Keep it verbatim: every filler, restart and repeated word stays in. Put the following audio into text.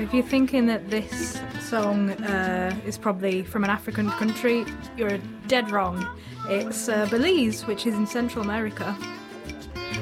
if you're thinking that this song uh, is probably from an African country, you're dead wrong. It's uh, Belize, which is in Central America.